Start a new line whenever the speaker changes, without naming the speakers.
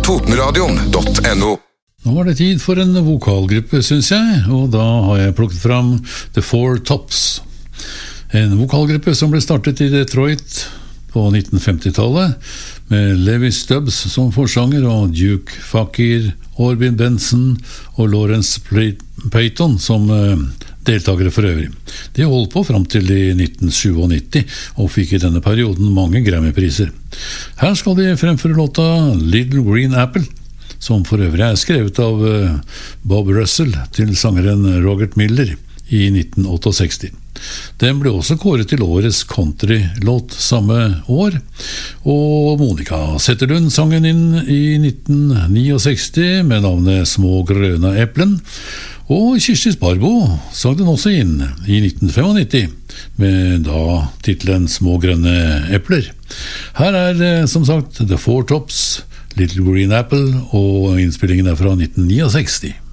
Totenradion.no.
Nå var det tid for en vokalgruppe, synes jeg, og da har jeg plukket fram The Four Tops. En vokalgruppe som ble startet i Detroit på 1950-tallet, med Levi Stubbs som forsanger og Duke Fakir, Orbin Benson og Lawrence Payton som deltagere for øvrig. De holdt på frem til i 1997 og fikk i denne perioden mange Grammy-priser. Her skal de fremføre låta Little Green Apple, som for øvrig er skrevet av Bob Russell til sangeren Robert Miller i 1968. Den ble også kåret til årets countrylåt samme år, og Monica Zetterlund sang den inn i 1969 med navnet Små grønne eplen, og Kirsti Sparbo sang den også inn i 1995 med da titelen Små grønne epler. Her er som sagt The Four Tops, Little Green Apple, og innspillingen er fra 1969.